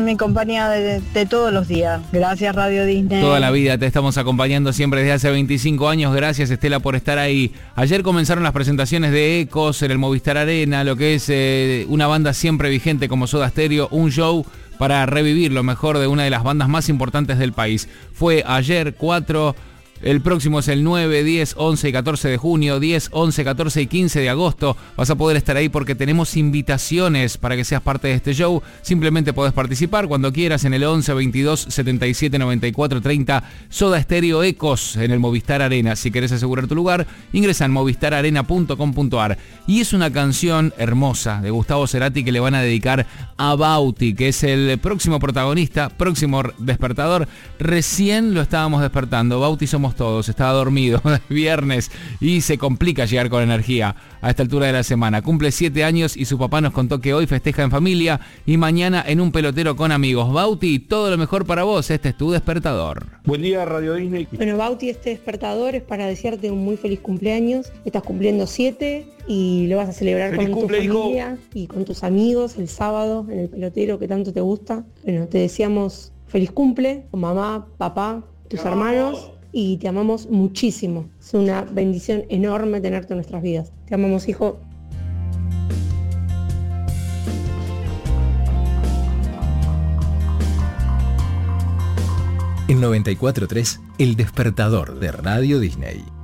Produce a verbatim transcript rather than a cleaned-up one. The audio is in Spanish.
Mi compañía de, de todos los días. Gracias, Radio Disney. Toda la vida te estamos acompañando siempre desde hace veinticinco años. Gracias, Estela, por estar ahí. Ayer comenzaron las presentaciones de Ecos en el Movistar Arena, lo que es eh, una banda siempre vigente como Soda Stereo, un show para revivir lo mejor de una de las bandas más importantes del país. Fue ayer cuatro... El próximo es el nueve, diez, once y catorce de junio, diez, once, catorce y quince de agosto. Vas a poder estar ahí porque tenemos invitaciones para que seas parte de este show. Simplemente podés participar cuando quieras en el once, veintidós, setenta y siete, noventa y cuatro, treinta. Soda Stereo Ecos en el Movistar Arena. Si querés asegurar tu lugar, ingresa en movistar arena punto com punto ar. Y es una canción hermosa de Gustavo Cerati que le van a dedicar a Bauti, que es el próximo protagonista, próximo despertador. Recién lo estábamos despertando. Bauti somos todos, estaba dormido viernes y se complica llegar con energía a esta altura de la semana. Cumple siete años y su papá nos contó que hoy festeja en familia y mañana en un pelotero con amigos. Bauti, todo lo mejor para vos, este es tu despertador. Buen día, Radio Disney. Bueno, Bauti, este despertador es para desearte un muy feliz cumpleaños. Estás cumpliendo siete y lo vas a celebrar Feliz con cumple, tu familia hijo. Y con tus amigos el sábado en el pelotero que tanto te gusta. Bueno, te deseamos feliz cumple con mamá, papá, tus hermanos. Y te amamos muchísimo. Es una bendición enorme tenerte en nuestras vidas. Te amamos, hijo. En noventa y cuatro punto tres, El Despertador de Radio Disney.